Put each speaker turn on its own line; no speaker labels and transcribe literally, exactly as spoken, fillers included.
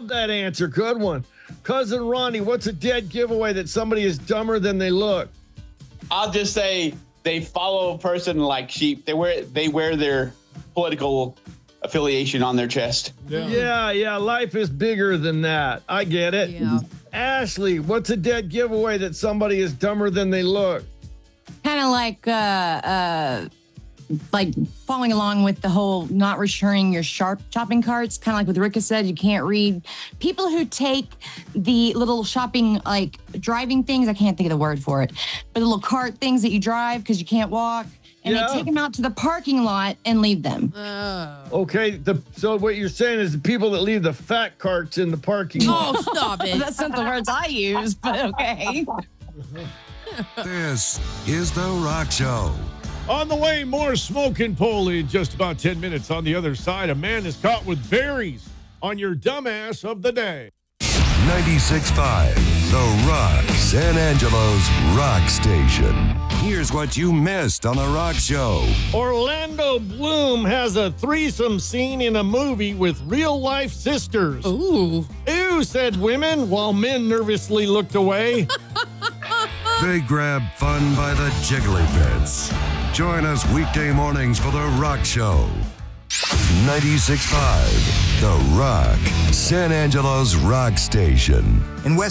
love that answer. Good one. Cousin Ronnie, what's a dead giveaway that somebody is dumber than they look?
I'll just say they follow a person like sheep. They wear they wear their political affiliation on their chest.
Yeah. yeah, yeah. Life is bigger than that. I get it.
Yeah.
Ashley, what's a dead giveaway that somebody is dumber than they look?
Kind of like, uh, uh, like following along with the whole not returning your sharp shopping carts. Kind of like what Rika said, you can't read. People who take the little shopping, like driving things, I can't think of the word for it, but the little cart things that you drive because you can't walk. And
Yeah.
they take them out to the parking lot and leave them.
Oh.
Okay, the so what you're saying is the people that leave the fat carts in the parking lot.
Oh, stop it.
That's not the words I use, but okay.
This is The Rock Show.
On the way, more smoke and pole in just about ten minutes. On the other side, a man is caught with berries on your dumbass of the day.
ninety-six point five, The Rock, San Angelo's rock station. Here's what you missed on The Rock Show.
Orlando Bloom has a threesome scene in a movie with real-life sisters.
Ooh.
Ew, said women, while men nervously looked away.
They grab fun by the jiggly bits. Join us weekday mornings for The Rock Show. ninety-six point five, The Rock, San Angelo's rock station.
In West